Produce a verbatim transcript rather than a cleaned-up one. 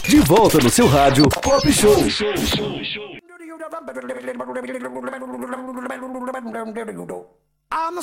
De volta no seu rádio Pop Show. I'm